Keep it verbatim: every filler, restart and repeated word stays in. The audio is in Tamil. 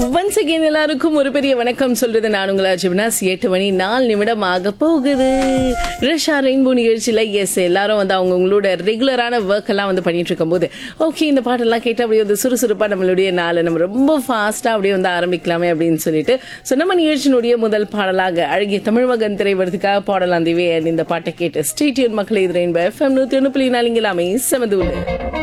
ஒன்ஸ் அகைன் எல்லாருக்கும் ஒரு பெரிய வணக்கம் சொல்றது நான் உங்களா ஜிம்னாஸ். எட்டு மணி நாலு நிமிடம் ஆக போகுது. ரஷா ரெயின்போ நிகழ்ச்சியில எஸ் எல்லாரும் வந்து அவங்க உங்களோட ரெகுலரான ஒர்க் எல்லாம் வந்து பண்ணிட்டு இருக்கும் போது ஓகே இந்த பாட்டெல்லாம் கேட்டு அப்படியே வந்து சுறுசுறுப்பா நம்மளுடைய நாளை நம்ம ரொம்ப ஃபாஸ்டா அப்படியே வந்து ஆரம்பிக்கலாமே அப்படின்னு சொல்லிட்டு ஸோ நம்ம நிகழ்ச்சியினுடைய முதல் பாடலாக அழகிய தமிழ் மகன் திரைப்படத்துக்காக பாடலாம் திவே இந்த பாட்டை கேட்டு ஸ்டேடியன் மக்களை இது ரெயின்போ எஃப்எம் நூத்தி ஒன்று புள்ளி நாலு இங்கே எல்லாமே செமதூல